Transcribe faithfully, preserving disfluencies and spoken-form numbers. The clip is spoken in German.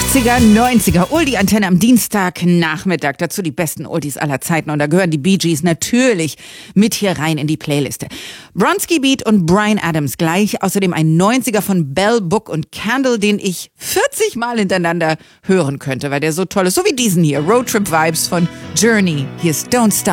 achtziger, neunziger, Oldie-Antenne am Dienstagnachmittag. Dazu die besten Oldies aller Zeiten. Und da gehören die Bee Gees natürlich mit hier rein in die Playliste. Bronski Beat und Bryan Adams gleich. Außerdem ein neunziger von Bell, Book und Candle, den ich vierzig Mal hintereinander hören könnte, weil der so toll ist. So wie diesen hier. Roadtrip Vibes von Journey. Hier ist Don't Stop.